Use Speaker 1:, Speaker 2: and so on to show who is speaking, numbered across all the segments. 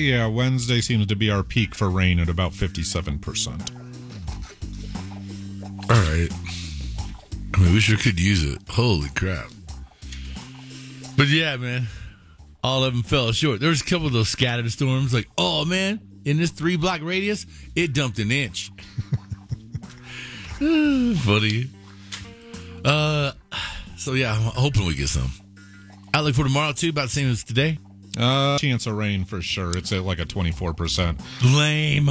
Speaker 1: Yeah, Wednesday seems to be our peak for rain at about 57%.
Speaker 2: All right. I mean, we sure could use it. Holy crap. But yeah, man, all of them fell short. There was a couple of those scattered storms. Like, oh, man, in this 3-block radius, it dumped an inch. Funny. So, yeah, I'm hoping we get some. Outlook for tomorrow, too, about the same as today.
Speaker 1: Chance of rain for sure. It's at like a 24%.
Speaker 2: Lame.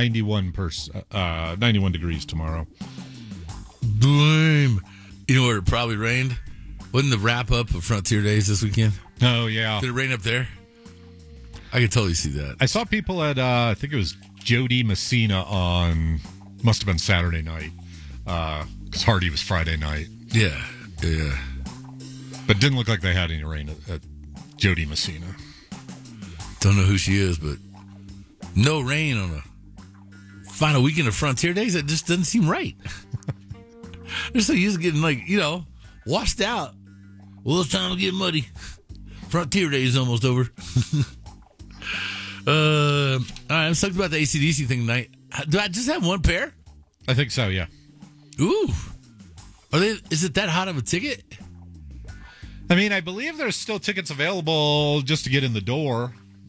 Speaker 1: 91 degrees tomorrow.
Speaker 2: Lame. You know where it probably rained? Wasn't the wrap-up of Frontier Days this weekend?
Speaker 1: Oh, yeah.
Speaker 2: Did it rain up there? I could totally see that.
Speaker 1: I saw people at, I think it was Jody Messina on, must have been Saturday night, because Hardy was Friday night.
Speaker 2: Yeah.
Speaker 1: But didn't look like they had any rain at Jody Messina.
Speaker 2: Don't know who she is, but no rain on a final weekend of Frontier Days. That just doesn't seem right. They're so used to getting, washed out. Well, it's time to get muddy. Frontier Day is almost over. All right, I'm stoked about the AC/DC thing tonight. Do I just have one pair?
Speaker 1: I think so, yeah.
Speaker 2: Ooh. Is it that hot of a ticket?
Speaker 1: I mean, I believe there's still tickets available just to get in the door.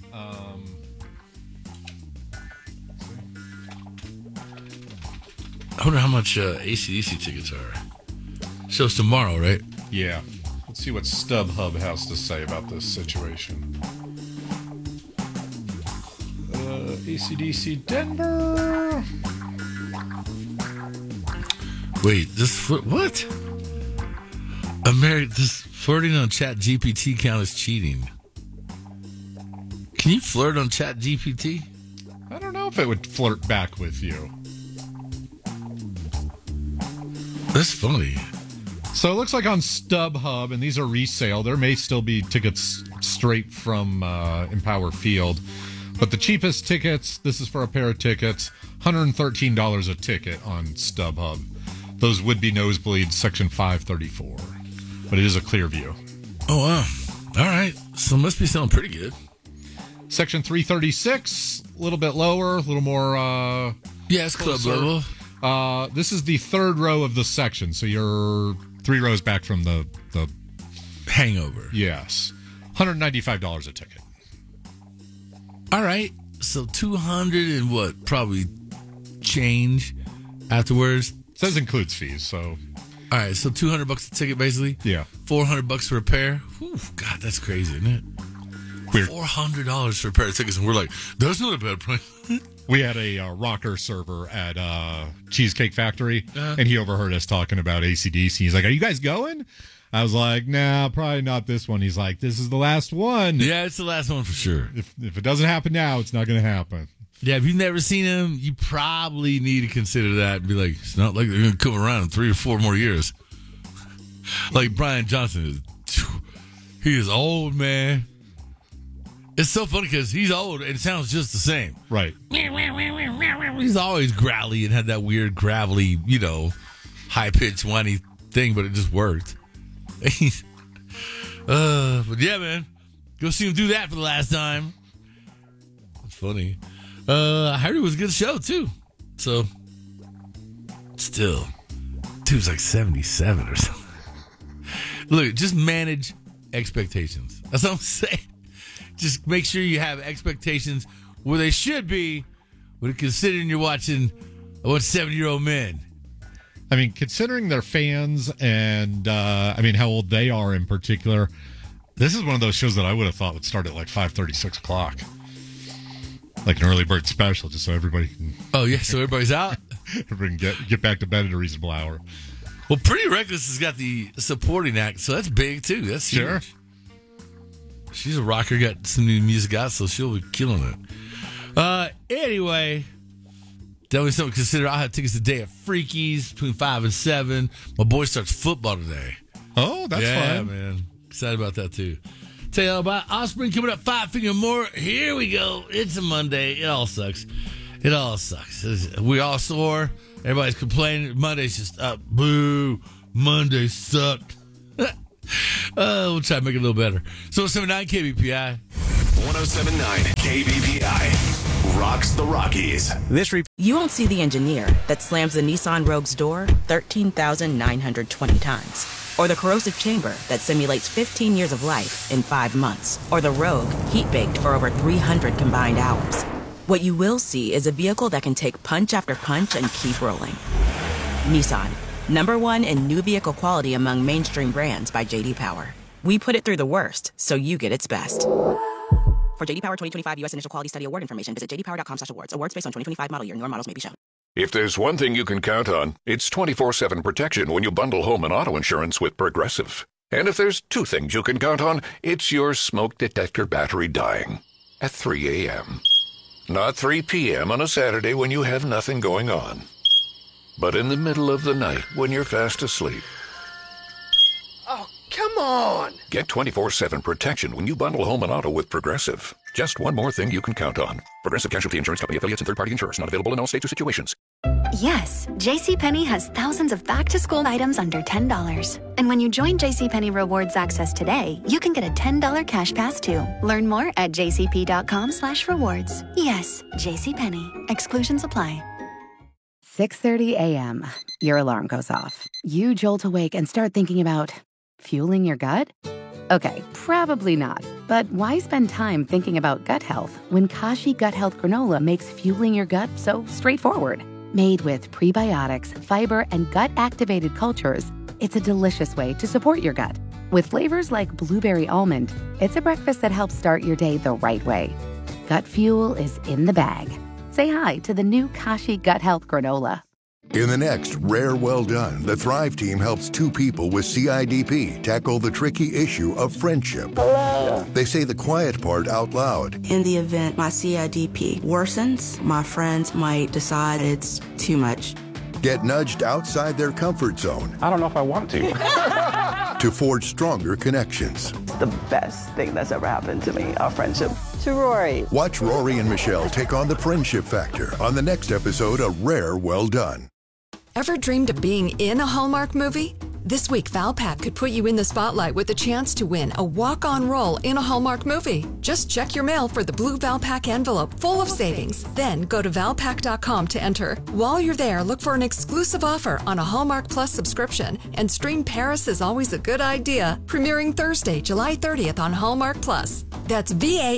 Speaker 2: I wonder how much AC/DC tickets are. Shows tomorrow, right?
Speaker 1: Yeah. Let's see what StubHub has to say about this situation. AC/DC Denver.
Speaker 2: Wait, what? This flirting on Chat GPT count as cheating. Can you flirt on Chat GPT?
Speaker 1: I don't know if it would flirt back with you.
Speaker 2: That's funny.
Speaker 1: So it looks like on StubHub, and these are resale, there may still be tickets straight from Empower Field. But the cheapest tickets, this is for a pair of tickets, $113 a ticket on StubHub. Those would be nosebleeds, section 534. But it is a clear view.
Speaker 2: Oh, wow. All right. So it must be selling pretty good.
Speaker 1: Section 336, a little bit lower, a little more...
Speaker 2: yeah, it's club level.
Speaker 1: This is the third row of the section, so you're 3 rows back from the
Speaker 2: hangover.
Speaker 1: Yes. $195 a ticket.
Speaker 2: All right. So 200 and what? Probably change afterwards.
Speaker 1: It says includes fees, so...
Speaker 2: All right, so $200 a ticket, basically?
Speaker 1: Yeah.
Speaker 2: $400 for a pair? Whew, God, that's crazy, isn't it? Weird. $400 for a pair of tickets, and we're like, that's not a bad price.
Speaker 1: We had a rocker server at Cheesecake Factory, and he overheard us talking about AC/DC. He's like, are you guys going? I was like, nah, probably not this one. He's like, this is the last one.
Speaker 2: Yeah, it's the last one for sure.
Speaker 1: If it doesn't happen now, it's not going to happen.
Speaker 2: Yeah, if you've never seen him, you probably need to consider that and be like, it's not like they're going to come around in 3 or 4 more years. Like Brian Johnson he is old, man. It's so funny because he's old and it sounds just the same.
Speaker 1: Right.
Speaker 2: He's always growly and had that weird gravelly, high-pitched, whiny thing, but it just worked. But yeah, man. Go see him do that for the last time. It's funny. I heard it was a good show, too. So, still, dude's like 77 or something. Look, just manage expectations. That's what I'm saying. Just make sure you have expectations where they should be when considering you're watching what 70-year-old men.
Speaker 1: I mean, considering they're fans and, how old they are in particular, this is one of those shows that I would have thought would start at like 5:30, 6 o'clock. Like an early bird special, just so everybody can...
Speaker 2: Oh, yeah, so everybody's out?
Speaker 1: Everybody can get back to bed at a reasonable hour.
Speaker 2: Well, Pretty Reckless has got the supporting act, so that's big, too. That's huge.
Speaker 1: Sure.
Speaker 2: She's a rocker, got some new music out, so she'll be killing it. Anyway, tell me something to consider. I'll have tickets today at Freakies between 5 and 7. My boy starts football today.
Speaker 1: Oh, that's fun.
Speaker 2: Yeah, man. Excited about that, too. Tell you all about Offspring coming up 5 Finger More. Here we go. It's a Monday. It all sucks. It all sucks. We all sore. Everybody's complaining. Monday's just up. Boo. Monday sucked. We'll try to make it a little better. So 79 KBPI.
Speaker 3: 107.9 KBPI rocks the Rockies.
Speaker 4: You won't see the engineer that slams the Nissan Rogue's door 13,920 times. Or the corrosive chamber that simulates 15 years of life in 5 months. Or the Rogue heat-baked for over 300 combined hours. What you will see is a vehicle that can take punch after punch and keep rolling. Nissan, #1 in new vehicle quality among mainstream brands by J.D. Power. We put it through the worst, so you get its best. For J.D. Power 2025 U.S. Initial Quality Study Award information, visit jdpower.com/awards. Awards based on 2025 model year. Newer models may be shown.
Speaker 5: If there's one thing you can count on, it's 24/7 protection when you bundle home and auto insurance with Progressive. And if there's two things you can count on, it's your smoke detector battery dying at 3 a.m. Not 3 p.m. on a Saturday when you have nothing going on, but in the middle of the night when you're fast asleep.
Speaker 6: Oh, come on!
Speaker 5: Get 24/7 protection when you bundle home and auto with Progressive. Just one more thing you can count on. Progressive Casualty Insurance Company affiliates and third-party insurers. Not available in all states or situations.
Speaker 7: Yes, JCPenney has thousands of back-to-school items under $10. And when you join JCPenney Rewards Access today, you can get a $10 cash pass too. Learn more at jcp.com/rewards. Yes, JCPenney. Exclusions apply.
Speaker 8: 6:30 a.m. Your alarm goes off. You jolt awake and start thinking about fueling your gut? Okay, probably not. But why spend time thinking about gut health when Kashi Gut Health Granola makes fueling your gut so straightforward? Made with prebiotics, fiber, and gut-activated cultures, it's a delicious way to support your gut. With flavors like blueberry almond, it's a breakfast that helps start your day the right way. Gut fuel is in the bag. Say hi to the new Kashi Gut Health Granola.
Speaker 9: In the next Rare Well Done, the Thrive team helps two people with CIDP tackle the tricky issue of friendship. They say the quiet part out loud.
Speaker 4: In the event my CIDP worsens, my friends might decide it's too much.
Speaker 9: Get nudged outside their comfort zone.
Speaker 10: I don't know if I want to.
Speaker 9: To forge stronger connections.
Speaker 11: The best thing that's ever happened to me, our friendship. To Rory.
Speaker 9: Watch Rory and Michelle take on the friendship factor on the next episode of Rare Well Done.
Speaker 12: Ever dreamed of being in a Hallmark movie? This week, Valpak could put you in the spotlight with a chance to win a walk-on role in a Hallmark movie. Just check your mail for the blue Valpak envelope full of savings. Then go to valpak.com to enter. While you're there, look for an exclusive offer on a Hallmark Plus subscription and stream Paris is Always a Good Idea, premiering Thursday, July 30th on Hallmark Plus. That's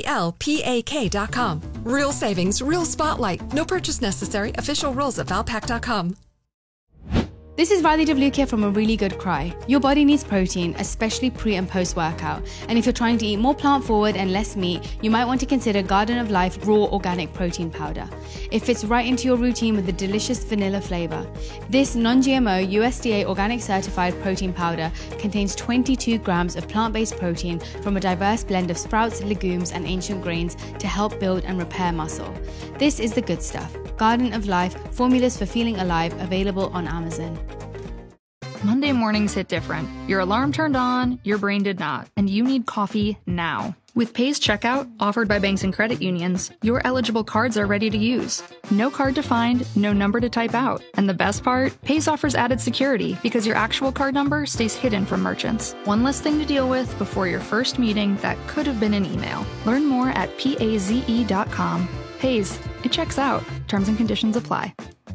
Speaker 12: VALPAK.com. Real savings, real spotlight. No purchase necessary. Official rules at valpak.com.
Speaker 13: This is Radhi Devlukia from A Really Good Cry. Your body needs protein, especially pre and post workout. And if you're trying to eat more plant forward and less meat, you might want to consider Garden of Life Raw Organic Protein Powder. It fits right into your routine with a delicious vanilla flavor. This non-GMO USDA organic certified protein powder contains 22 grams of plant-based protein from a diverse blend of sprouts, legumes, and ancient grains to help build and repair muscle. This is the good stuff. Garden of Life, formulas for feeling alive, available on Amazon.
Speaker 14: Monday mornings hit different. Your alarm turned on, your brain did not, and you need coffee now. With Pays Checkout, offered by banks and credit unions, your eligible cards are ready to use. No card to find, no number to type out. And the best part? Pays offers added security because your actual card number stays hidden from merchants. One less thing to deal with before your first meeting that could have been an email. Learn more at paze.com. Pays. It checks out. Terms and conditions apply.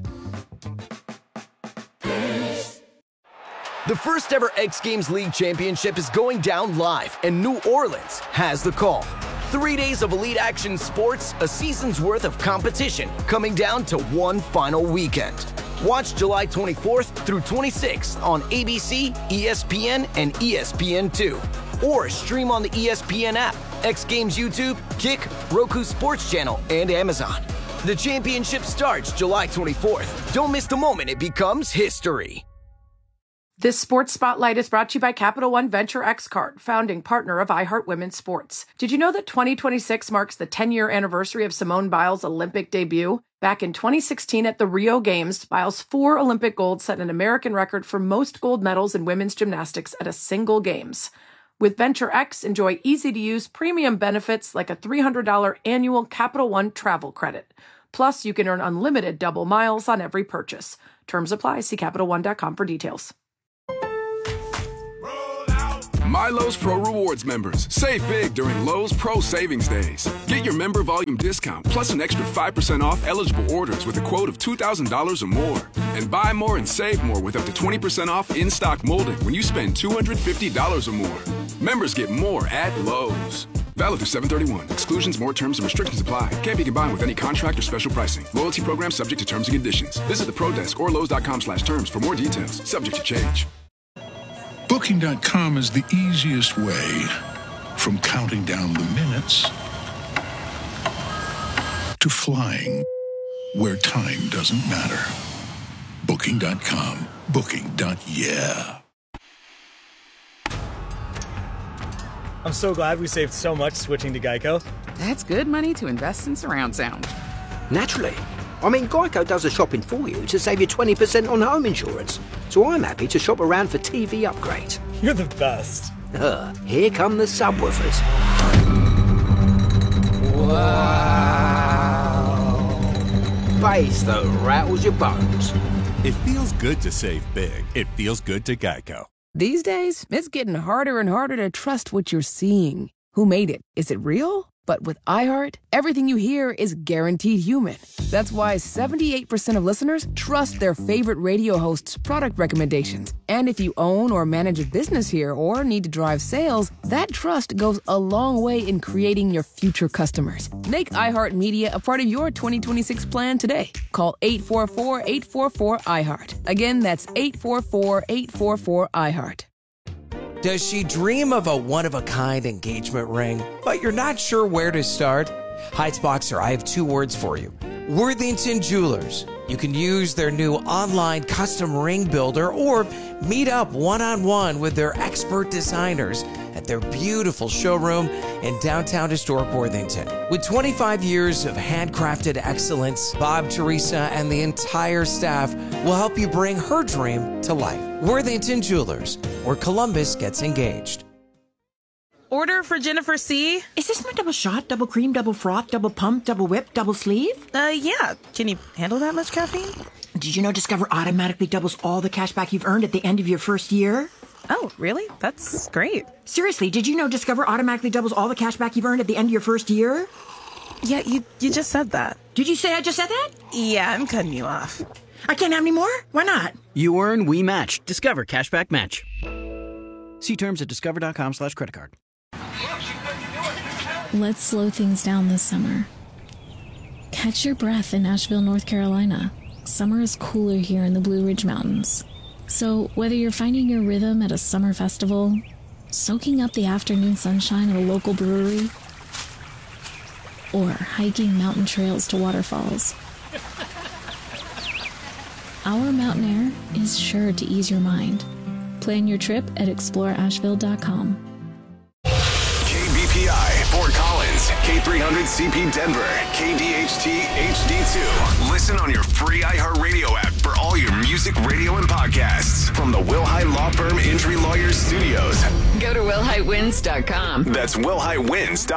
Speaker 6: The first ever X Games League Championship is going down live, and New Orleans has the call. 3 days of elite action sports, a season's worth of competition, coming down to one final weekend. Watch July 24th through 26th on ABC, ESPN, and ESPN2. Or stream on the ESPN app, X Games YouTube, Kick, Roku Sports Channel, and Amazon. The championship starts July 24th. Don't miss the moment it becomes history.
Speaker 15: This Sports Spotlight is brought to you by Capital One Venture X Card, founding partner of iHeart Women's Sports. Did you know that 2026 marks the 10-year anniversary of Simone Biles' Olympic debut? Back in 2016 at the Rio Games, Biles' 4 Olympic golds set an American record for most gold medals in women's gymnastics at a single Games. With Venture X, enjoy easy-to-use premium benefits like a $300 annual Capital One travel credit. Plus, you can earn unlimited double miles on every purchase. Terms apply. See CapitalOne.com for details.
Speaker 10: my Lowe's Pro Rewards members. Save big during Lowe's Pro Savings Days. Get your member volume discount plus an extra 5% off eligible orders with a quote of $2,000 or more. And buy more and save more with up to 20% off in-stock molding when you spend $250 or more. Members get more at Lowe's. Valid through 7/31. Exclusions, more terms, and restrictions apply. Can't be combined with any contract or special pricing. Loyalty program subject to terms and conditions. Visit the Pro Desk or Lowe's.com/terms for more details. Subject to change.
Speaker 16: Booking.com is the easiest way from counting down the minutes to flying where time doesn't matter. Booking.com. Booking.yeah.
Speaker 17: I'm so glad we saved so much switching to Geico.
Speaker 18: That's good money to invest in surround sound.
Speaker 19: Naturally. I mean, Geico does the shopping for you to save you 20% on home insurance. So I'm happy to shop around for TV upgrades.
Speaker 17: You're the best.
Speaker 19: Here come the subwoofers. Wow. Bass that rattles your bones.
Speaker 20: It feels good to save big. It feels good to Geico.
Speaker 18: These days, it's getting harder and harder to trust what you're seeing. Who made it? Is it real? But with iHeart, everything you hear is guaranteed human. That's why 78% of listeners trust their favorite radio hosts' product recommendations. And if you own or manage a business here or need to drive sales, that trust goes a long way in creating your future customers. Make iHeartMedia a part of your 2026 plan today. Call 844-844-iHeart. Again, that's 844-844-iHeart.
Speaker 21: Does she dream of a one-of-a-kind engagement ring, but you're not sure where to start? Heights Boxer, I have two words for you. Worthington Jewelers. You can use their new online custom ring builder or meet up one-on-one with their expert designers at their beautiful showroom in downtown historic Worthington. With 25 years of handcrafted excellence, Bob, Teresa, and the entire staff will help you bring her dream to life. Worthington Jewelers, where Columbus gets engaged.
Speaker 22: Order for Jennifer C.
Speaker 23: Is this my double shot, double cream, double froth, double pump, double whip, double sleeve?
Speaker 22: Yeah. Can you handle that much caffeine?
Speaker 23: Did you know Discover automatically doubles all the cash back you've earned at the end of your first year?
Speaker 22: Oh, really? That's great.
Speaker 23: Seriously, did you know Discover automatically doubles all the cash back you've earned at the end of your first year?
Speaker 22: Yeah, you just said that.
Speaker 23: Did you say I just said that?
Speaker 22: Yeah, I'm cutting you off.
Speaker 23: I can't have any more? Why not?
Speaker 24: You earn, we match. Discover Cashback Match. See terms at discover.com/creditcard.
Speaker 25: Let's slow things down this summer. Catch your breath in Asheville, North Carolina. Summer is cooler here in the Blue Ridge Mountains. So whether you're finding your rhythm at a summer festival, soaking up the afternoon sunshine at a local brewery, or hiking mountain trails to waterfalls, our mountain air is sure to ease your mind. Plan your trip at exploreasheville.com.
Speaker 3: KBPI, Fort Collins, K300CP Denver, KDHT HD2. Listen on your free iHeartRadio app for all your music, radio, and podcasts from the Wilhite Law Firm Injury Lawyers Studios.
Speaker 26: Go to wilhitewins.com.
Speaker 3: That's wilhitewins.com.